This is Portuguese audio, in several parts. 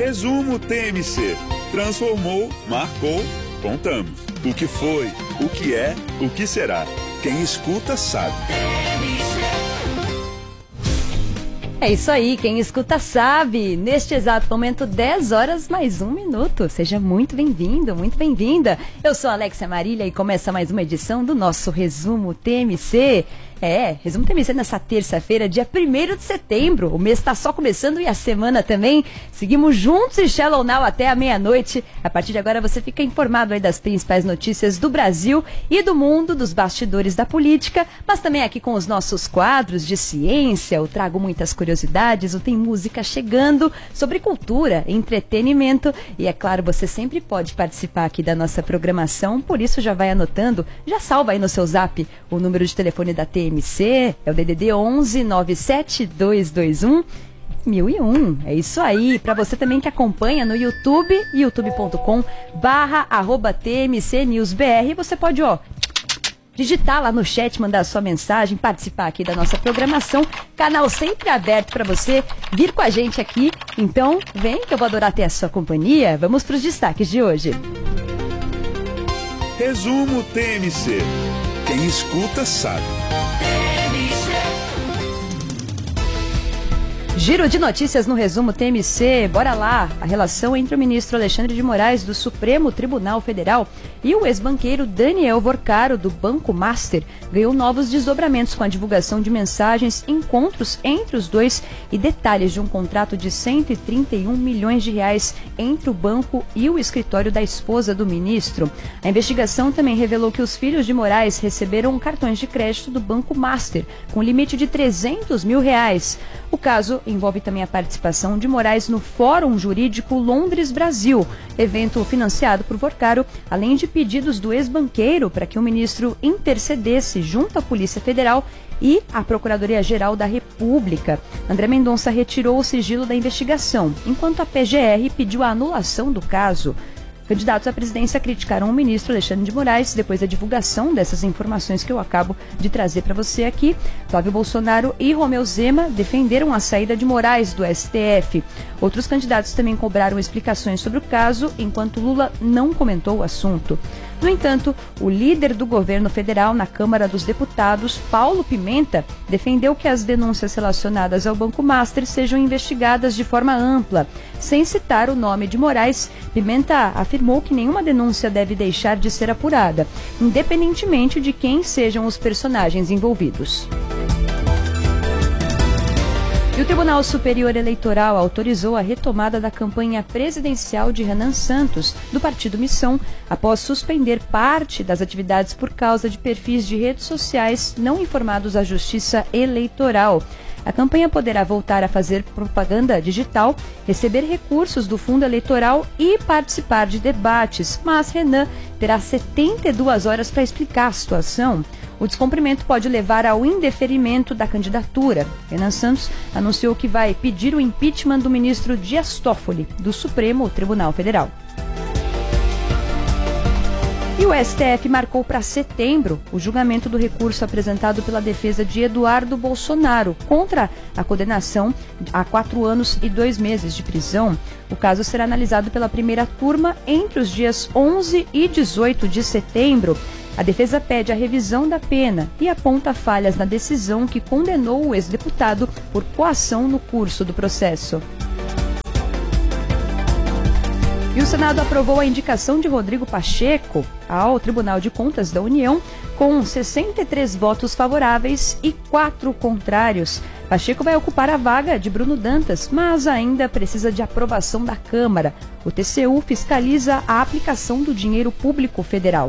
Resumo TMC. Transformou, marcou, contamos. O que foi, o que é, o que será. Quem escuta sabe. É isso aí, quem escuta sabe. Neste exato momento, 10 horas mais 1 minuto. Seja muito bem-vindo, muito bem-vinda. Eu sou a Alexia Marília e começa mais uma edição do nosso Resumo TMC. Resumo TMC nessa terça-feira, dia 1º de setembro. O mês está só começando e a semana também. Seguimos juntos e Shallow Now até a meia-noite. A partir de agora você fica informado aí das principais notícias do Brasil e do mundo, dos bastidores da política, mas também aqui com os nossos quadros de ciência. Eu trago muitas curiosidades, tem música chegando sobre cultura, entretenimento e, é claro, você sempre pode participar aqui da nossa programação, por isso já vai anotando, já salva aí no seu zap o número de telefone da TMC. É o DDD 11 97 221 1001. É isso aí. Para você também que acompanha no YouTube, youtube.com/TMCNewsBR, você pode, digitar lá no chat, mandar a sua mensagem, participar aqui da nossa programação. Canal sempre aberto para você vir com a gente aqui. Então, vem que eu vou adorar ter a sua companhia. Vamos para os destaques de hoje. Resumo TMC. Quem escuta sabe. Giro de notícias no Resumo TMC. Bora lá! A relação entre o ministro Alexandre de Moraes, do Supremo Tribunal Federal, e o ex-banqueiro Daniel Vorcaro, do Banco Master, ganhou novos desdobramentos com a divulgação de mensagens, encontros entre os dois e detalhes de um contrato de 131 milhões de reais entre o banco e o escritório da esposa do ministro. A investigação também revelou que os filhos de Moraes receberam cartões de crédito do Banco Master, com limite de 300 mil reais. O caso envolve também a participação de Moraes no Fórum Jurídico Londres-Brasil, evento financiado por Vorcaro, além de pedidos do ex-banqueiro para que o ministro intercedesse junto à Polícia Federal e à Procuradoria-Geral da República. André Mendonça retirou o sigilo da investigação, enquanto a PGR pediu a anulação do caso. Candidatos à presidência criticaram o ministro Alexandre de Moraes depois da divulgação dessas informações que eu acabo de trazer para você aqui. Flávio Bolsonaro e Romeu Zema defenderam a saída de Moraes do STF. Outros candidatos também cobraram explicações sobre o caso, enquanto Lula não comentou o assunto. No entanto, o líder do governo federal na Câmara dos Deputados, Paulo Pimenta, defendeu que as denúncias relacionadas ao Banco Master sejam investigadas de forma ampla. Sem citar o nome de Moraes, Pimenta afirmou que nenhuma denúncia deve deixar de ser apurada, independentemente de quem sejam os personagens envolvidos. E o Tribunal Superior Eleitoral autorizou a retomada da campanha presidencial de Renan Santos, do Partido Missão, após suspender parte das atividades por causa de perfis de redes sociais não informados à Justiça Eleitoral. A campanha poderá voltar a fazer propaganda digital, receber recursos do fundo eleitoral e participar de debates, mas Renan terá 72 horas para explicar a situação. O descumprimento pode levar ao indeferimento da candidatura. Renan Santos anunciou que vai pedir o impeachment do ministro Dias Toffoli, do Supremo Tribunal Federal. E o STF marcou para setembro o julgamento do recurso apresentado pela defesa de Eduardo Bolsonaro contra a condenação a 4 anos e 2 meses de prisão. O caso será analisado pela primeira turma entre os dias 11 e 18 de setembro. A defesa pede a revisão da pena e aponta falhas na decisão que condenou o ex-deputado por coação no curso do processo. E o Senado aprovou a indicação de Rodrigo Pacheco ao Tribunal de Contas da União com 63 votos favoráveis e 4 contrários. Pacheco vai ocupar a vaga de Bruno Dantas, mas ainda precisa de aprovação da Câmara. O TCU fiscaliza a aplicação do dinheiro público federal.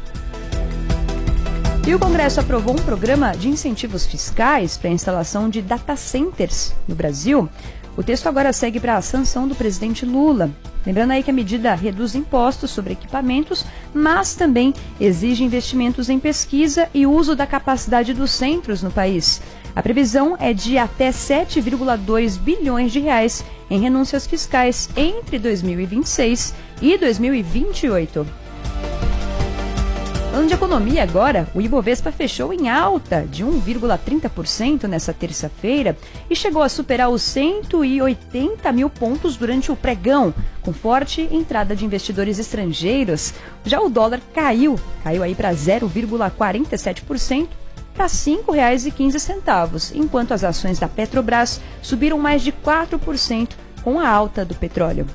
E o Congresso aprovou um programa de incentivos fiscais para a instalação de data centers no Brasil. O texto agora segue para a sanção do presidente Lula. Lembrando aí que a medida reduz impostos sobre equipamentos, mas também exige investimentos em pesquisa e uso da capacidade dos centros no país. A previsão é de até 7,2 bilhões de reais em renúncias fiscais entre 2026 e 2028. Falando de economia agora, o Ibovespa fechou em alta de 1,30% nessa terça-feira e chegou a superar os 180 mil pontos durante o pregão, com forte entrada de investidores estrangeiros. Já o dólar caiu aí para 0,47%, para R$ 5,15, enquanto as ações da Petrobras subiram mais de 4% com a alta do petróleo.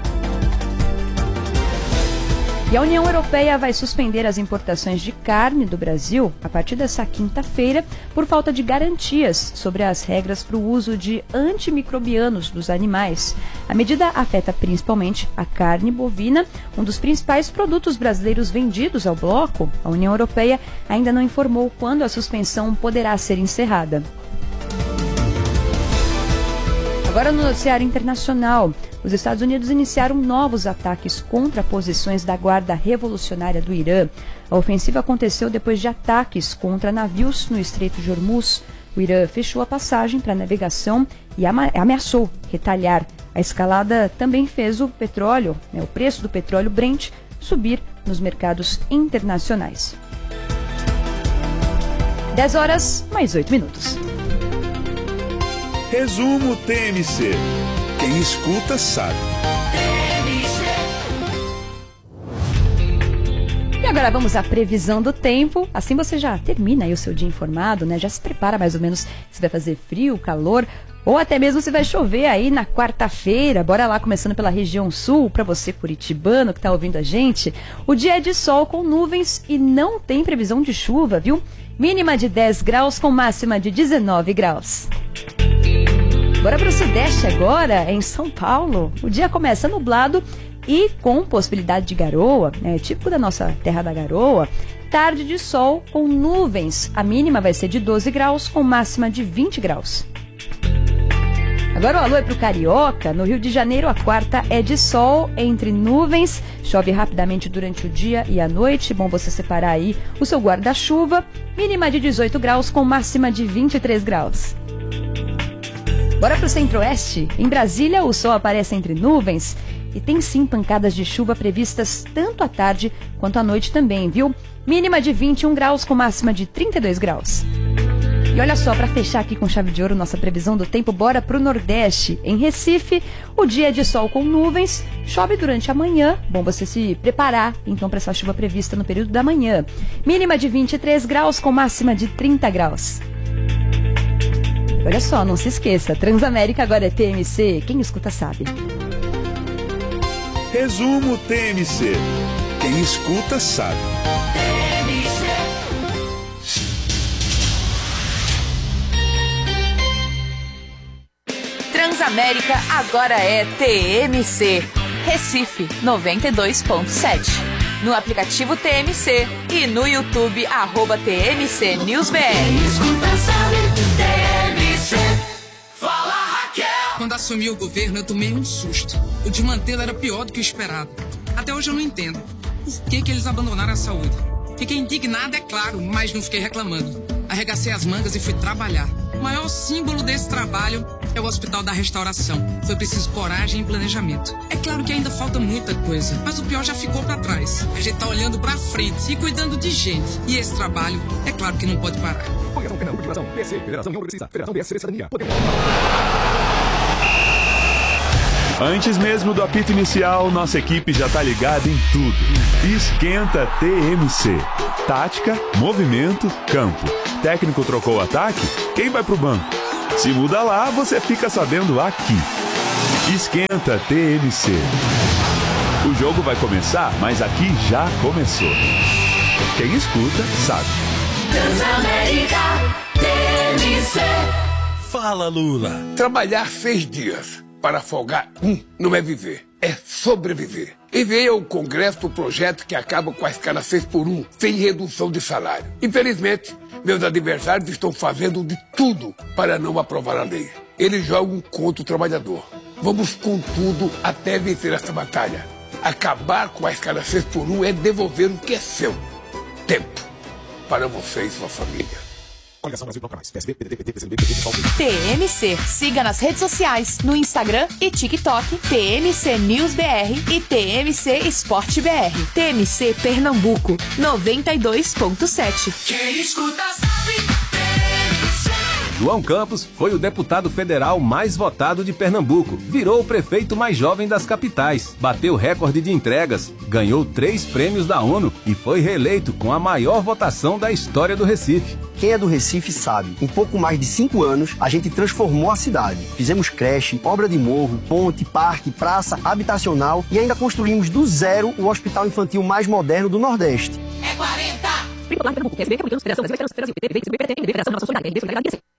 E a União Europeia vai suspender as importações de carne do Brasil a partir dessa quinta-feira por falta de garantias sobre as regras para o uso de antimicrobianos dos animais. A medida afeta principalmente a carne bovina, um dos principais produtos brasileiros vendidos ao bloco. A União Europeia ainda não informou quando a suspensão poderá ser encerrada. Agora no noticiário internacional, os Estados Unidos iniciaram novos ataques contra posições da Guarda Revolucionária do Irã. A ofensiva aconteceu depois de ataques contra navios no Estreito de Hormuz. O Irã fechou a passagem para navegação e ameaçou retalhar. A escalada também fez o preço do petróleo Brent subir nos mercados internacionais. 10 horas, mais 8 minutos. Resumo TMC. Quem escuta sabe. E agora vamos à previsão do tempo. Assim você já termina aí o seu dia informado, né? Já se prepara mais ou menos se vai fazer frio, calor, ou até mesmo se vai chover aí na quarta-feira. Bora lá, começando pela região sul, para você curitibano que tá ouvindo a gente. O dia é de sol com nuvens e não tem previsão de chuva, viu? Mínima de 10 graus com máxima de 19 graus. Bora para o Sudeste agora, em São Paulo. O dia começa nublado e com possibilidade de garoa, típico da nossa terra da garoa. Tarde de sol com nuvens. A mínima vai ser de 12 graus com máxima de 20 graus. Agora o alô é para o Carioca. No Rio de Janeiro, a quarta é de sol entre nuvens. Chove rapidamente durante o dia e a noite. Bom você separar aí o seu guarda-chuva. Mínima de 18 graus com máxima de 23 graus. Bora para o Centro-Oeste. Em Brasília, o sol aparece entre nuvens e tem sim pancadas de chuva previstas tanto à tarde quanto à noite também, viu? Mínima de 21 graus com máxima de 32 graus. E olha só, para fechar aqui com chave de ouro nossa previsão do tempo, bora para o Nordeste. Em Recife, o dia é de sol com nuvens, chove durante a manhã. Bom você se preparar então para essa chuva prevista no período da manhã. Mínima de 23 graus com máxima de 30 graus. Olha só, não se esqueça, Transamérica agora é TMC, quem escuta sabe. Resumo TMC. Quem escuta sabe. Transamérica agora é TMC. Recife 92.7. No aplicativo TMC e no YouTube @TMC NewsBR. Escuta, sabe, TMC. Fala, Raquel. Quando assumi o governo, eu tomei um susto. O desmantelo era pior do que o esperado. Até hoje eu não entendo. Por que eles abandonaram a saúde? Fiquei indignado, é claro, mas não fiquei reclamando. Arregacei as mangas e fui trabalhar. O maior símbolo desse trabalho é o Hospital da Restauração. Foi preciso coragem e planejamento. É claro que ainda falta muita coisa, mas o pior já ficou pra trás. A gente tá olhando pra frente e cuidando de gente. E esse trabalho, é claro que não pode parar. Antes mesmo do apito inicial, nossa equipe já tá ligada em tudo. Esquenta TMC. Tática, movimento, campo. Técnico trocou o ataque? Quem vai pro banco? Se muda lá, você fica sabendo aqui. Esquenta TMC. O jogo vai começar, mas aqui já começou. Quem escuta, sabe. Transamérica, TMC. Fala, Lula. Trabalhar 6 dias para folgar não é viver, é sobreviver. Enviei ao Congresso o projeto que acaba com a escala 6x1, sem redução de salário. Infelizmente, meus adversários estão fazendo de tudo para não aprovar a lei. Eles jogam contra o trabalhador. Vamos com tudo até vencer essa batalha. Acabar com a escala 6x1 é devolver o que é seu. Tempo para você e sua família. Coligação Brasil Bloco Mais. PSB, PDT, PT, PCdoB, PT, PSOL. TMC. Siga nas redes sociais, no Instagram e TikTok, TMC News BR e TMC Esporte BR. TMC Pernambuco, 92.7. Quem escuta sabe, TMC. João Campos foi o deputado federal mais votado de Pernambuco. Virou o prefeito mais jovem das capitais. Bateu recorde de entregas, ganhou 3 prêmios da ONU e foi reeleito com a maior votação da história do Recife. Quem é do Recife sabe, em pouco mais de 5 anos, a gente transformou a cidade. Fizemos creche, obra de morro, ponte, parque, praça, habitacional e ainda construímos do zero o hospital infantil mais moderno do Nordeste. É 40! Pernambuco, PSB, Republicanos, Federação Brasil, Federação PT, Federação PT, Federação Nação Solidária, Federação